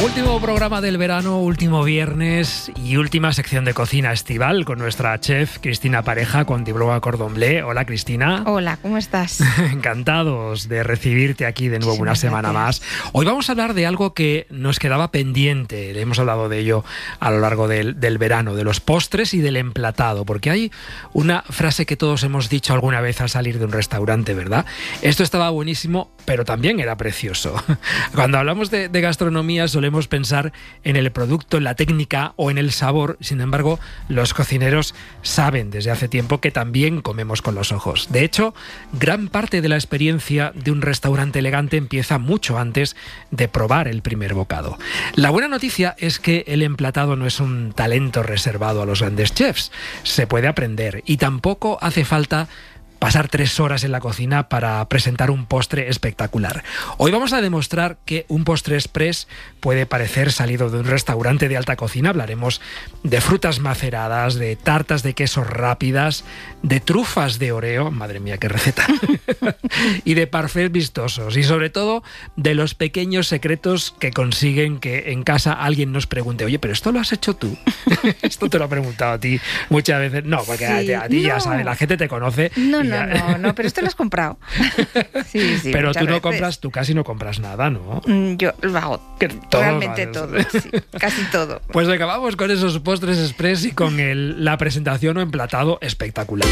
Último programa del verano, último viernes y última sección de cocina estival con nuestra chef Cristina Pareja, con Dibloa Cordon Bleu. Hola, Cristina. Hola, ¿cómo estás? Encantados de recibirte aquí de nuevo una semana más. Hoy vamos a hablar de algo que nos quedaba pendiente. Hemos hablado de ello a lo largo del verano, de los postres y del emplatado, porque hay una frase que todos hemos dicho alguna vez al salir de un restaurante, ¿verdad? Esto estaba buenísimo, pero también era precioso. Cuando hablamos de gastronomía solemos pensar en el producto, en la técnica o en el sabor. Sin embargo, los cocineros saben desde hace tiempo que también comemos con los ojos. De hecho, gran parte de la experiencia de un restaurante elegante empieza mucho antes de probar el primer bocado. La buena noticia es que el emplatado no es un talento reservado a los grandes chefs. Se puede aprender y tampoco hace falta pasar 3 horas en la cocina para presentar un postre espectacular. Hoy vamos a demostrar que un postre express puede parecer salido de un restaurante de alta cocina. Hablaremos de frutas maceradas, de tartas de quesos rápidas, de trufas de Oreo, madre mía, qué receta, y de parfaits vistosos, y sobre todo de los pequeños secretos que consiguen que en casa alguien nos pregunte: oye, ¿pero esto lo has hecho tú? Esto te lo he preguntado a ti muchas veces. No, porque sí, a ti ya sabes, la gente te conoce. No, pero esto lo has comprado. Sí, pero tú no compras, tú casi no compras nada, ¿no? Yo lo hago. Realmente todo, sí, casi todo. Pues acabamos con esos postres express y con la presentación o emplatado espectacular.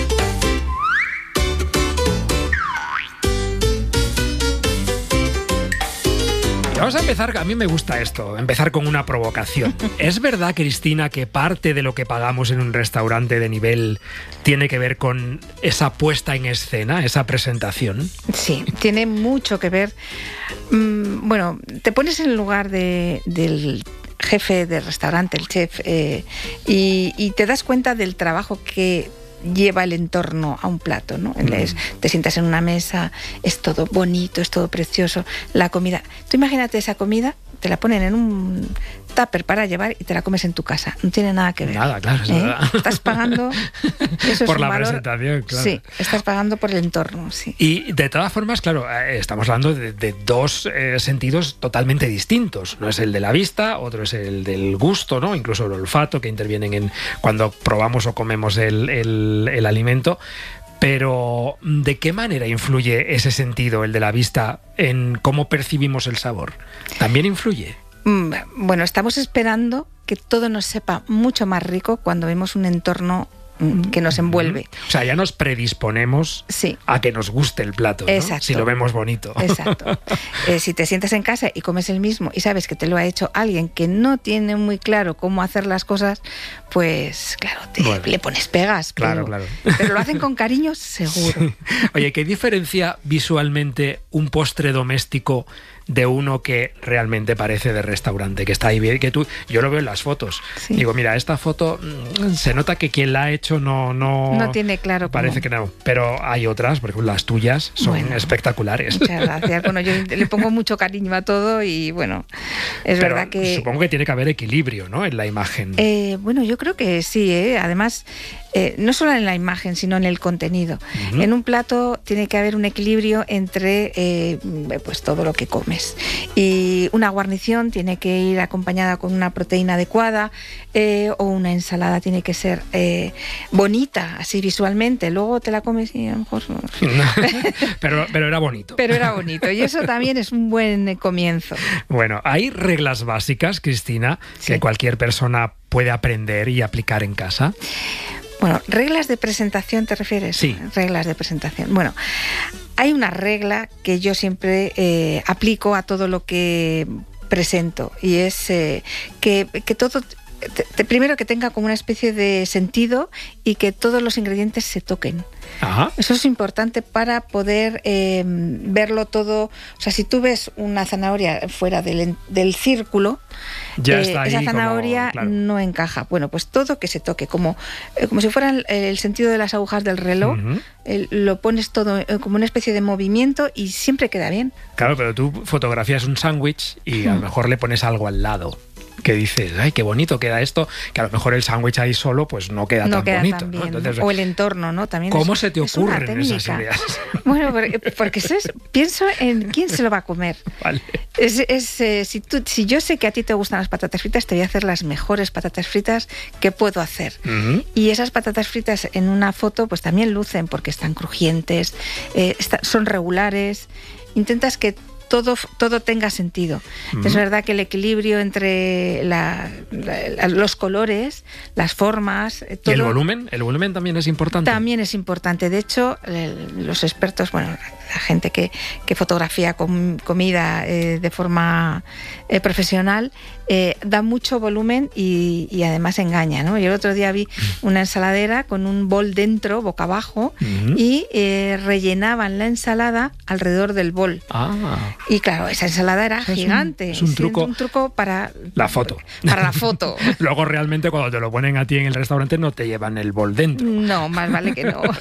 Vamos a empezar, a mí me gusta esto, empezar con una provocación. ¿Es verdad, Cristina, que parte de lo que pagamos en un restaurante de nivel tiene que ver con esa puesta en escena, esa presentación? Sí, tiene mucho que ver. Bueno, te pones en el lugar del jefe del restaurante, el chef, y te das cuenta del trabajo que lleva el entorno a un plato, ¿no? Te sientas en una mesa, es todo bonito, es todo precioso, la comida. Tú imagínate esa comida, te la ponen en un tupper para llevar y te la comes en tu casa. No tiene nada que ver. Nada, claro, es verdad. Estás pagando eso por es la valor, presentación, claro. Sí, estás pagando por el entorno, sí. Y de todas formas, claro, estamos hablando de dos sentidos totalmente distintos. No es el de la vista, otro es el del gusto, ¿no? Incluso el olfato, que intervienen cuando probamos o comemos el alimento. Pero, ¿de qué manera influye ese sentido, el de la vista, en cómo percibimos el sabor? ¿También influye? Bueno, estamos esperando que todo nos sepa mucho más rico cuando vemos un entorno que nos envuelve. O sea, ya nos predisponemos a que nos guste el plato, ¿no? Exacto. Si lo vemos bonito. Exacto. Si te sientas en casa y comes el mismo y sabes que te lo ha hecho alguien que no tiene muy claro cómo hacer las cosas, pues claro, le pones pegas. Claro. Pero lo hacen con cariño, seguro. Sí. Oye, ¿qué diferencia visualmente un postre doméstico de uno que realmente parece de restaurante, que está ahí bien, yo lo veo en las fotos? Sí. Digo, mira, esta foto se nota que quien la ha hecho no tiene claro parece cómo. Que no, pero hay otras, por ejemplo, las tuyas son espectaculares. Muchas gracias. Bueno, yo le pongo mucho cariño a todo y bueno, pero verdad que supongo que tiene que haber equilibrio, ¿no?, en la imagen. Bueno, yo creo que sí, además no solo en la imagen, sino en el contenido. Uh-huh. En un plato tiene que haber un equilibrio entre pues todo lo que comes. Y una guarnición tiene que ir acompañada con una proteína adecuada, o una ensalada tiene que ser bonita, así visualmente. Luego te la comes y a lo mejor no. pero era bonito. Pero era bonito, y eso también es un buen comienzo. Bueno, hay reglas básicas, Cristina, que cualquier persona puede aprender y aplicar en casa. Bueno, ¿reglas de presentación te refieres? Sí. Reglas de presentación. Bueno, hay una regla que yo siempre aplico a todo lo que presento, y es que todo... primero, que tenga como una especie de sentido y que todos los ingredientes se toquen. Ajá. Eso es importante para poder verlo todo. O sea, si tú ves una zanahoria fuera del círculo, ya está ahí, esa zanahoria como, claro, no encaja. Bueno, pues todo que se toque, como si fuera el sentido de las agujas del reloj. Uh-huh. Lo pones todo como una especie de movimiento y siempre queda bien. Claro, pero tú fotografías un sándwich y a lo mejor le pones algo al lado. que dices, ay, qué bonito queda esto, que a lo mejor el sándwich ahí solo pues no queda tan bonito. Tan bien, ¿no? Entonces, o el entorno, ¿no? También ¿cómo se te ocurren esas ideas? Bueno, porque pienso en quién se lo va a comer. Vale. Si yo sé que a ti te gustan las patatas fritas, te voy a hacer las mejores patatas fritas que puedo hacer. Y esas patatas fritas en una foto pues también lucen porque están crujientes, son regulares. Intentas que todo tenga sentido. Es verdad que el equilibrio entre los colores, las formas... ¿Y el volumen también es importante? También es importante. De hecho, los expertos, bueno, la gente que fotografía comida de forma profesional, da mucho volumen y además engaña, ¿no? Yo el otro día vi una ensaladera con un bol dentro, boca abajo, y rellenaban la ensalada alrededor del bol. Y claro, esa ensalada era gigante. Es un truco. Un truco para la foto. Para la foto. Luego realmente cuando te lo ponen a ti en el restaurante no te llevan el bol dentro. No, más vale que no.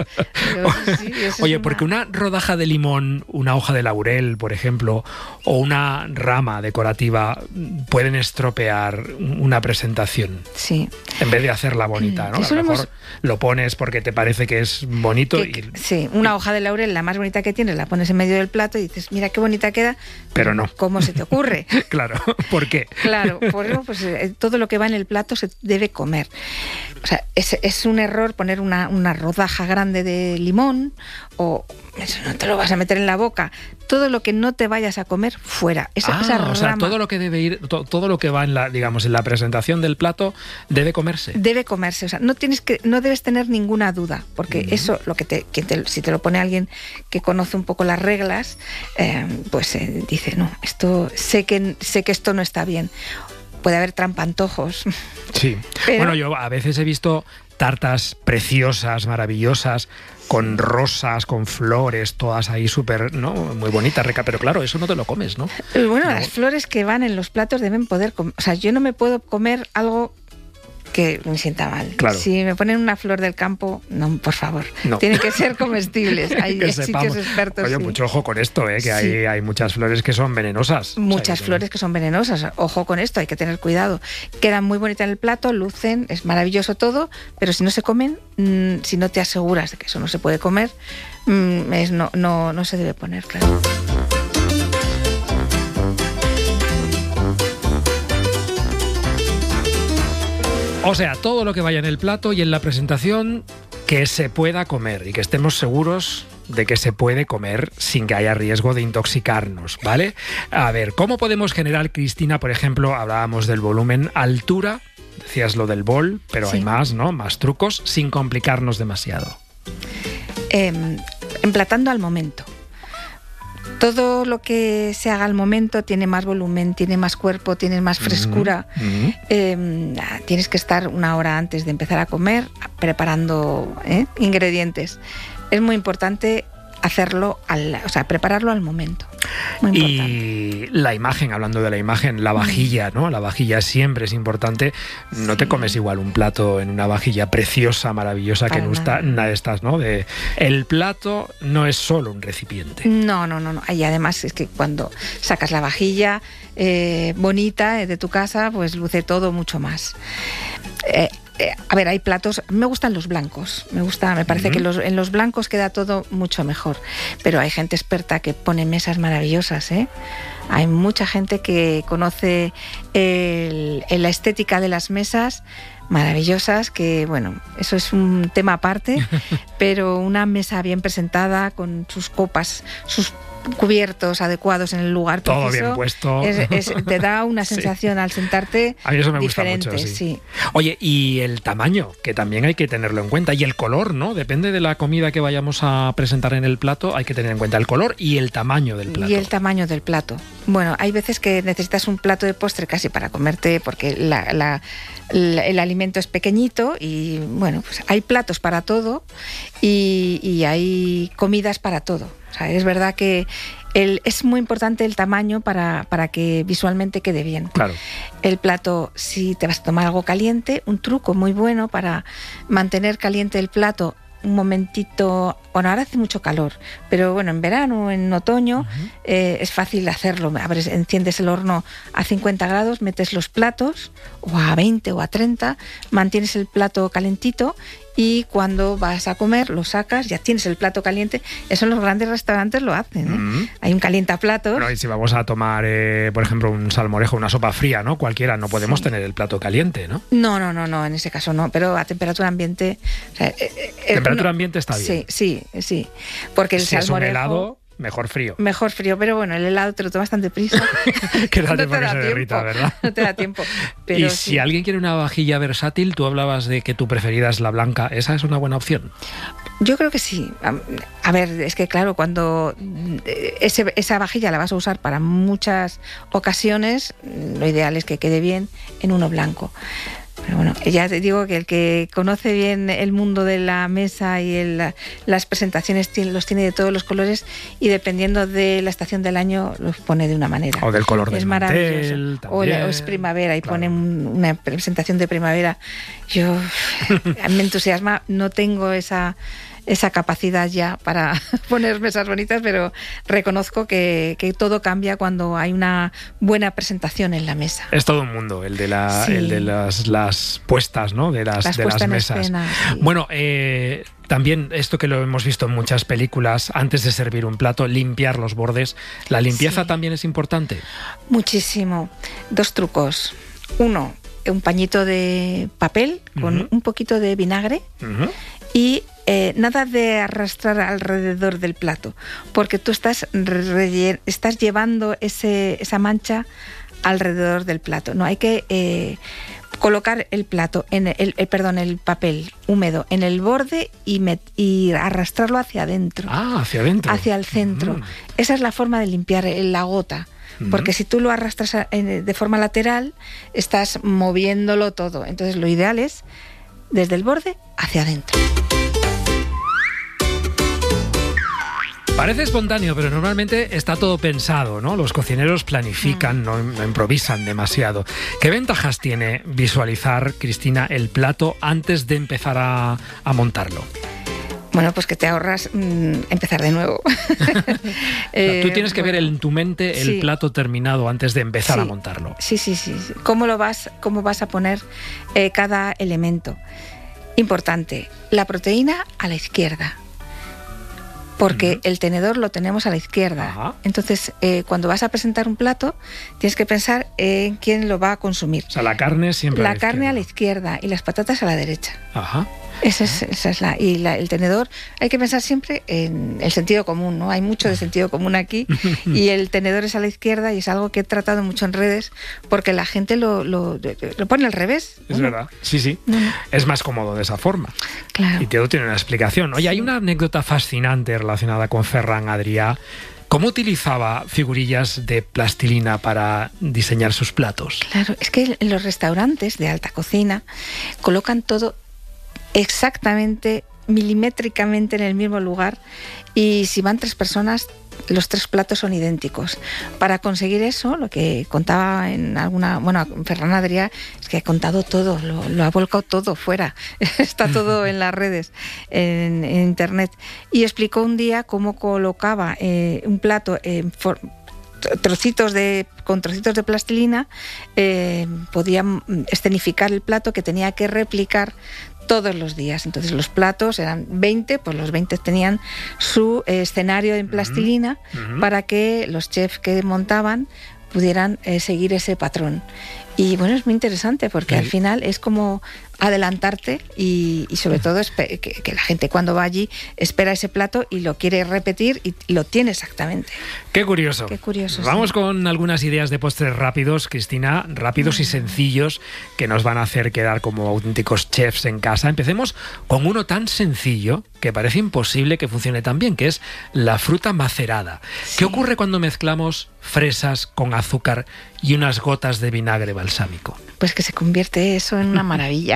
Oye, porque una rodaja de limón, una hoja de laurel, por ejemplo, o una rama decorativa pueden estropear una presentación. Sí. En vez de hacerla bonita, ¿no? A lo mejor lo pones porque te parece que es bonito. Sí, una hoja de laurel, la más bonita que tienes, la pones en medio del plato y dices, mira qué bonita queda. Pero no. ¿Cómo se te ocurre? Claro, ¿por qué? Claro, por eso pues, todo lo que va en el plato se debe comer. O sea, es un error poner una rodaja grande de limón o eso no te lo vas a meter en la boca. Todo lo que no te vayas a comer, fuera. Esa rama. O sea, todo lo que debe ir, todo lo que va en la presentación del plato debe comerse. Debe comerse. O sea, no debes tener ninguna duda, porque eso, si te lo pone alguien que conoce un poco las reglas, pues dice, no, sé que esto no está bien. Puede haber trampantojos. Sí. Pero... Bueno, yo a veces he visto tartas preciosas, maravillosas, con rosas, con flores, todas ahí súper, ¿no? Muy bonitas, pero claro, eso no te lo comes, ¿no? Bueno, las flores que van en los platos deben poder comer. O sea, yo no me puedo comer algo que me sienta mal. Claro. Si me ponen una flor del campo, no, por favor. No. Tienen que ser comestibles. Hay sitios expertos. Oye, mucho ojo con esto, que hay muchas flores que son venenosas. Muchas flores que son venenosas. Ojo con esto, hay que tener cuidado. Quedan muy bonitas en el plato, lucen, es maravilloso todo, pero si no se comen, si no te aseguras de que eso no se puede comer, no se debe poner, claro. O sea, todo lo que vaya en el plato y en la presentación que se pueda comer y que estemos seguros de que se puede comer sin que haya riesgo de intoxicarnos, ¿vale? A ver, ¿cómo podemos generar, Cristina, por ejemplo, hablábamos del volumen, altura, decías lo del bol, pero sí. Hay más, ¿no? Más trucos, sin complicarnos demasiado. Emplatando al momento. Todo lo que se haga al momento tiene más volumen, tiene más cuerpo, tiene más frescura. Tienes que estar una hora antes de empezar a comer preparando ingredientes. Es muy importante hacerlo, prepararlo al momento. Muy importante. Y la imagen, hablando de la imagen, la vajilla, ¿no? La vajilla siempre es importante. No te comes igual un plato en una vajilla preciosa, maravillosa, que no está nada de estas, ¿no? El plato no es solo un recipiente. No. Y además es que cuando sacas la vajilla bonita de tu casa, pues luce todo mucho más. A ver, hay platos, me gustan los blancos, me parece que en los blancos queda todo mucho mejor, pero hay gente experta que pone mesas maravillosas, Hay mucha gente que conoce la estética de las mesas maravillosas, que bueno, eso es un tema aparte, pero una mesa bien presentada con sus copas, sus cubiertos adecuados en el lugar todo preciso, bien puesto, te da una sensación al sentarte a mí eso me diferente, gusta mucho, sí. Oye, y el tamaño, que también hay que tenerlo en cuenta, y el color, ¿no? Depende de la comida que vayamos a presentar en el plato, hay que tener en cuenta el color y el tamaño del plato. Y el tamaño del plato. Bueno, hay veces que necesitas un plato de postre casi para comerte, porque el alimento es pequeñito y bueno, pues hay platos para todo y hay comidas para todo. O sea, es verdad que es muy importante el tamaño para que visualmente quede bien. Claro. El plato, si te vas a tomar algo caliente, un truco muy bueno para mantener caliente el plato un momentito, bueno, ahora hace mucho calor, pero bueno, en verano, en otoño, es fácil hacerlo. Enciendes el horno a 50 grados, metes los platos, o a 20 o a 30, mantienes el plato calentito, y cuando vas a comer lo sacas, ya tienes el plato caliente. Eso en los grandes restaurantes lo hacen, ¿eh? Hay un calientaplatos. Bueno, y si vamos a tomar, por ejemplo, un salmorejo, una sopa fría, ¿no? Cualquiera, no podemos tener el plato caliente, ¿no? No, en ese caso no, pero a temperatura ambiente... O sea, temperatura ambiente está bien. Sí, porque el salmorejo... Si es un helado, mejor frío. Mejor frío, pero bueno, el helado te lo tomas tan deprisa. Que no te da derrita, ¿verdad? No te da tiempo. Pero y si alguien quiere una vajilla versátil, tú hablabas de que tu preferida es la blanca, ¿esa es una buena opción? Yo creo que sí. A ver, es que claro, cuando esa vajilla la vas a usar para muchas ocasiones, lo ideal es que quede bien en uno blanco. Pero bueno, ya te digo que el que conoce bien el mundo de la mesa y las presentaciones los tiene de todos los colores, y dependiendo de la estación del año los pone de una manera. O del color del maravilloso. mantel, O es primavera y pone una presentación de primavera. Yo me entusiasma, no tengo esa capacidad ya para poner mesas bonitas, pero reconozco que todo cambia cuando hay una buena presentación en la mesa. Es todo un mundo el de las puestas, ¿no? de las mesas. Escena, sí. Bueno, también esto que lo hemos visto en muchas películas, antes de servir un plato, limpiar los bordes. ¿La limpieza también es importante? Muchísimo. 2 trucos. 1, un pañito de papel con un poquito de vinagre y nada de arrastrar alrededor del plato, porque tú estás llevando esa mancha alrededor del plato. No hay que colocar el plato el papel húmedo en el borde y arrastrarlo hacia adentro. Hacia adentro. Hacia el centro. Esa es la forma de limpiar la gota. Porque si tú lo arrastras de forma lateral, estás moviéndolo todo. Entonces lo ideal es desde el borde hacia adentro. Parece espontáneo, pero normalmente está todo pensado, ¿no? Los cocineros planifican, no improvisan demasiado. ¿Qué ventajas tiene visualizar, Cristina, el plato antes de empezar a montarlo? Bueno, pues que te ahorras empezar de nuevo. Tú tienes que ver en tu mente el plato terminado antes de empezar a montarlo. Sí. ¿Cómo vas a poner cada elemento? Importante, la proteína a la izquierda, porque el tenedor lo tenemos a la izquierda. Entonces, cuando vas a presentar un plato, tienes que pensar en quién lo va a consumir. O sea, la carne siempre la carne a la izquierda y las patatas a la derecha. Esa es el tenedor. Hay que pensar siempre en el sentido común, ¿no? Hay mucho de sentido común aquí, y el tenedor es a la izquierda, y es algo que he tratado mucho en redes, porque la gente lo pone al revés. Es verdad, sí. Es más cómodo de esa forma. Claro. Y todo tiene una explicación. Oye, hay una anécdota fascinante relacionada con Ferran Adrià. ¿Cómo utilizaba figurillas de plastilina para diseñar sus platos? Claro, es que en los restaurantes de alta cocina colocan todo exactamente, milimétricamente en el mismo lugar, y si van 3 personas, los 3 platos son idénticos. Para conseguir eso, lo que contaba Ferran Adrià, es que ha contado todo, lo ha volcado todo fuera, está todo en las redes, en internet, y explicó un día cómo colocaba un plato con trocitos de plastilina, podía escenificar el plato que tenía que replicar todos los días. Entonces los platos eran 20, pues los 20 tenían su escenario en plastilina para que los chefs que montaban pudieran seguir ese patrón. Y bueno, es muy interesante porque al final es como adelantarte y sobre todo que la gente cuando va allí espera ese plato y lo quiere repetir y lo tiene exactamente. Qué curioso. Qué curioso. Vamos con algunas ideas de postres rápidos, Cristina, rápidos y sencillos que nos van a hacer quedar como auténticos chefs en casa. Empecemos con uno tan sencillo que parece imposible que funcione tan bien, que es la fruta macerada. ¿Qué ocurre cuando mezclamos fresas con azúcar y unas gotas de vinagre balsámico? Pues que se convierte eso en una maravilla,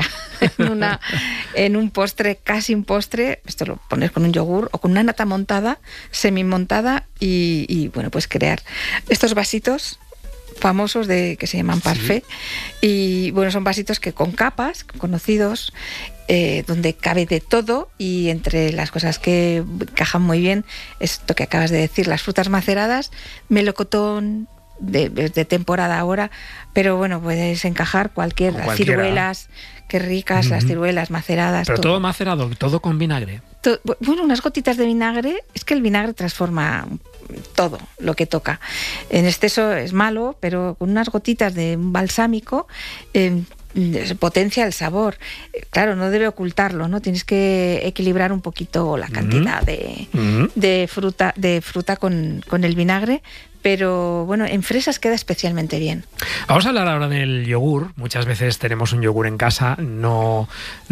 en un postre, casi un postre. Esto lo pones con un yogur o con una nata montada, semi-montada, y bueno, pues crear estos vasitos famosos que se llaman Parfait. Y bueno, son vasitos que con capas, conocidos, donde cabe de todo, y entre las cosas que encajan muy bien, esto que acabas de decir, las frutas maceradas, melocotón de temporada ahora, pero bueno, puedes encajar cualquiera. Ciruelas, qué ricas, las ciruelas maceradas. Pero todo macerado, todo con vinagre. Bueno, unas gotitas de vinagre, es que el vinagre transforma todo lo que toca. En exceso es malo, pero con unas gotitas de un balsámico potencia el sabor. Claro, no debe ocultarlo, ¿no? Tienes que equilibrar un poquito la cantidad de fruta con el vinagre. Pero bueno, en fresas queda especialmente bien. Vamos a hablar ahora del yogur. Muchas veces tenemos un yogur en casa, no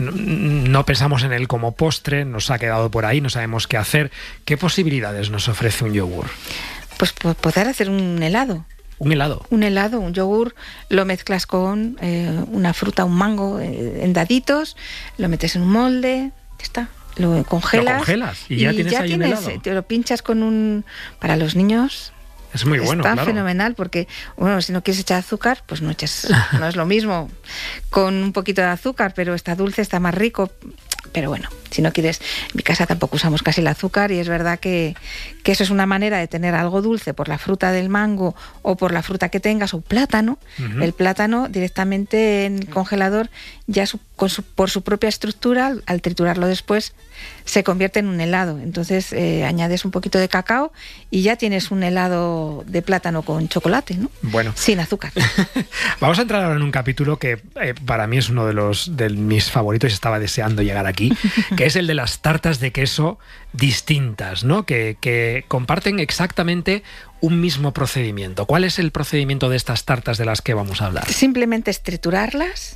pensamos en él como postre, nos ha quedado por ahí, no sabemos qué hacer. ¿Qué posibilidades nos ofrece un yogur? Pues poder hacer un helado. ¿Un helado? Un helado, un yogur, lo mezclas con una fruta, un mango en daditos, lo metes en un molde, ya está. Lo congelas. ¿Lo congelas? Y ya tienes ahí un helado. Te lo pinchas para los niños. Es muy bueno, está claro. Fenomenal, porque bueno, si no quieres echar azúcar, pues no eches, no es lo mismo con un poquito de azúcar, pero está dulce, está más rico. Pero bueno, si no quieres, en mi casa tampoco usamos casi el azúcar, y es verdad que eso es una manera de tener algo dulce por la fruta del mango o por la fruta que tengas, o plátano. El plátano directamente en el congelador, ya por su propia estructura, al triturarlo después, se convierte en un helado. Entonces añades un poquito de cacao y ya tienes un helado de plátano con chocolate, ¿no? Bueno. Sin azúcar. Vamos a entrar ahora en un capítulo que para mí es uno de mis favoritos y estaba deseando llegar aquí, que es el de las tartas de queso distintas, ¿no? Que comparten exactamente un mismo procedimiento. ¿Cuál es el procedimiento de estas tartas de las que vamos a hablar? Simplemente es triturarlas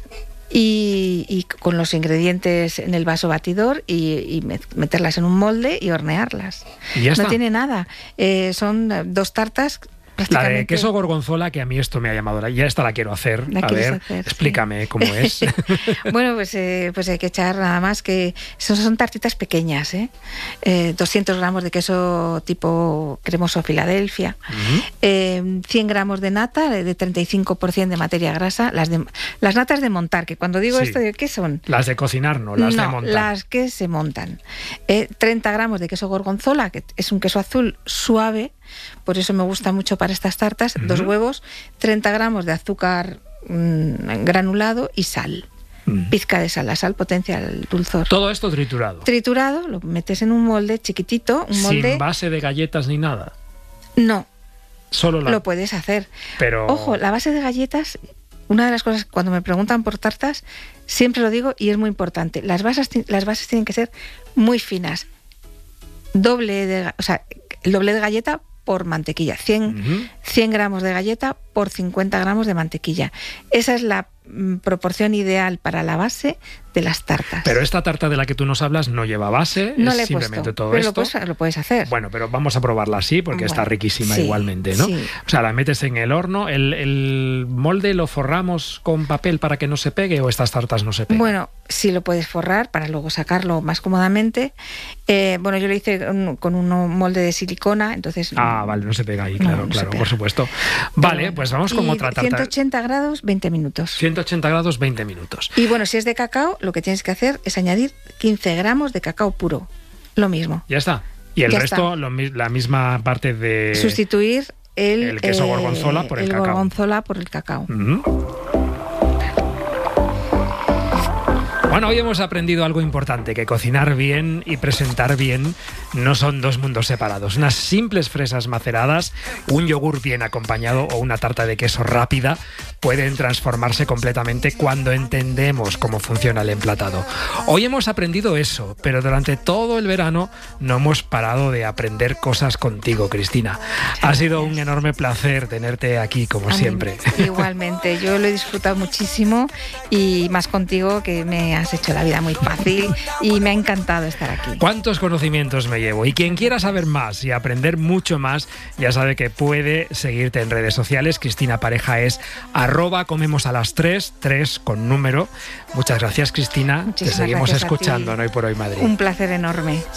y con los ingredientes en el vaso batidor y meterlas en un molde y hornearlas. ¿Y ya está? No tiene nada. Son 2 tartas. La de queso gorgonzola, que a mí esto me ha llamado. Ya esta la quiero hacer. A ver, explícame cómo es. Bueno, pues hay que echar nada más que... Son tartitas pequeñas, 200 gramos de queso tipo cremoso Filadelfia, 100 gramos de nata de 35% de materia grasa. Las natas de montar, que cuando digo esto, ¿qué son? Las de cocinar, no, las de montar. Las que se montan. 30 gramos de queso gorgonzola, que es un queso azul suave, por eso me gusta mucho para estas tartas. 2 huevos, 30 gramos de azúcar granulado y sal. Pizca de sal. La sal potencia el dulzor. Todo esto triturado. Triturado, lo metes en un molde chiquitito. ¿Sin base de galletas ni nada? No. Solo lo puedes hacer. Pero... Ojo, la base de galletas, una de las cosas cuando me preguntan por tartas, siempre lo digo y es muy importante. Las bases tienen que ser muy finas. El doble de galleta por mantequilla, 100 gramos de galleta por 50 gramos de mantequilla. Esa es la proporción ideal para la base de las tartas. Pero esta tarta de la que tú nos hablas no lleva base, no es le he simplemente puesto, todo pero esto. Lo puedes hacer. Bueno, pero vamos a probarla así porque está riquísima igualmente, ¿no? Sí. O sea, la metes en el horno, el molde lo forramos con papel para que no se pegue, o estas tartas no se pegan. Bueno, sí lo puedes forrar para luego sacarlo más cómodamente. Bueno, yo lo hice con un molde de silicona, entonces... vale, no se pega ahí, claro, por supuesto. Vale, pues vamos con otra tarta. 180 grados, 20 minutos. 180 grados, 20 minutos. Y bueno, si es de cacao, lo que tienes que hacer es añadir 15 gramos de cacao puro. Lo mismo. Ya está. Y el resto, la misma parte de... Sustituir el queso gorgonzola por el cacao. Gorgonzola por el cacao. Bueno, hoy hemos aprendido algo importante, que cocinar bien y presentar bien no son 2 mundos separados. Unas simples fresas maceradas, un yogur bien acompañado o una tarta de queso rápida pueden transformarse completamente cuando entendemos cómo funciona el emplatado. Hoy hemos aprendido eso, pero durante todo el verano no hemos parado de aprender cosas contigo, Cristina. Ha sido un enorme placer tenerte aquí, como siempre. Igualmente, yo lo he disfrutado muchísimo y más contigo, que me has hecho la vida muy fácil y me ha encantado estar aquí. ¿Cuántos conocimientos me llevo? Y quien quiera saber más y aprender mucho más, ya sabe que puede seguirte en redes sociales. Cristina Pareja es @comemosalas3, 3 con número. Muchas gracias, Cristina. Muchísimas Te seguimos gracias escuchando en Hoy por Hoy Madrid. Un placer enorme.